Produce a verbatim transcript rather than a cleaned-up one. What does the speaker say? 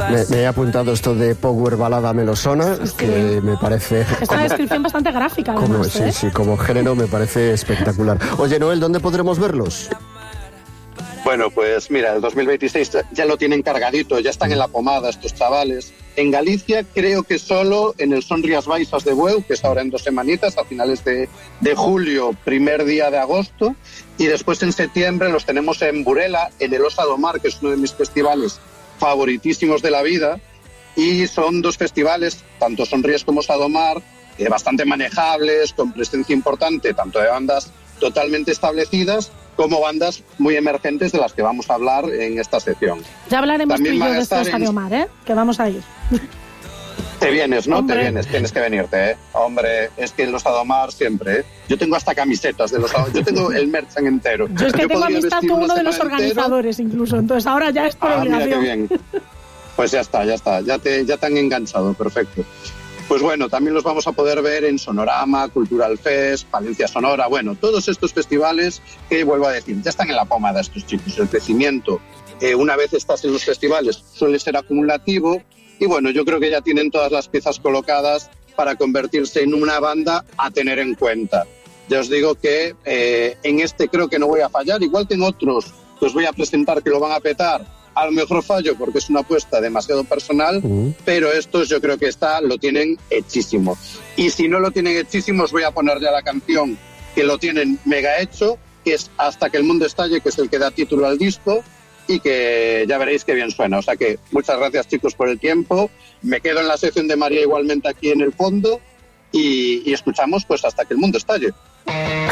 Me, me he apuntado esto de Power Balada Melosona, sí, que me parece... Es una descripción bastante gráfica, además, como, ¿eh? Sí, sí, como género me parece espectacular. Oye, Noel, ¿dónde podremos verlos? Bueno, pues mira, el dos mil veintiséis ya lo tienen cargadito, ya están en la pomada estos chavales. En Galicia creo que solo en el Son Rías Baixas de Bueu, que es ahora en dos semanitas, a finales de, de julio, primer día de agosto, y después en septiembre los tenemos en Burela, en el Osa do Mar, que es uno de mis festivales favoritísimos de la vida, y son dos festivales, tanto Son Rías como Osa do Mar, eh, bastante manejables, con presencia importante, tanto de bandas totalmente establecidas como bandas muy emergentes de las que vamos a hablar en esta sección. Ya hablaremos También tú y yo de estar estos en... Mar, ¿eh? Que vamos a ir. Te vienes, ¿no? Hombre. Te vienes, tienes que venirte, ¿eh? Hombre, es que en los Adomar siempre, ¿eh? Yo tengo hasta camisetas de los Adomar, yo tengo el merchan entero. Yo es que yo tengo podría amistad vestir con una uno de los semana organizadores entero. incluso, entonces ahora ya es por Ah, mira obligación. qué bien. Pues ya está, ya está, ya te, ya te han enganchado, perfecto. Pues bueno, también los vamos a poder ver en Sonorama, Cultural Fest, Palencia Sonora, bueno, todos estos festivales que, vuelvo a decir, ya están en la pomada estos chicos. El crecimiento, eh, una vez estás en los festivales, suele ser acumulativo y bueno, yo creo que ya tienen todas las piezas colocadas para convertirse en una banda a tener en cuenta. Ya os digo que eh, en este creo que no voy a fallar, igual que en otros que os voy a presentar que lo van a petar. A lo mejor fallo porque es una apuesta demasiado personal, uh-huh. pero estos yo creo que está, lo tienen hechísimo. Y si no lo tienen hechísimo, os voy a poner ya la canción que lo tienen mega hecho, que es Hasta que el mundo estalle, que es el que da título al disco, y que ya veréis qué bien suena. O sea que muchas gracias, chicos, por el tiempo. Me quedo en la sección de María igualmente aquí en el fondo y, y escuchamos pues Hasta que el mundo estalle.